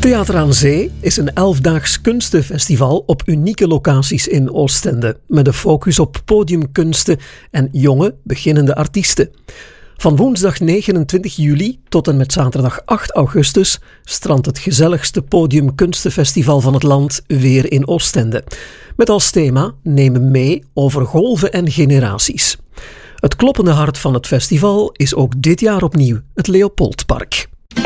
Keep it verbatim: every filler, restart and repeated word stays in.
Theater aan Zee is een elfdaags kunstenfestival op unieke locaties in Oostende, met een focus op podiumkunsten en jonge, beginnende artiesten. Van woensdag negenentwintig juli tot en met zaterdag acht augustus strandt het gezelligste podiumkunstenfestival van het land weer in Oostende. Met als thema Nemen mee over golven en generaties. Het kloppende hart van het festival is ook dit jaar opnieuw het Leopoldpark.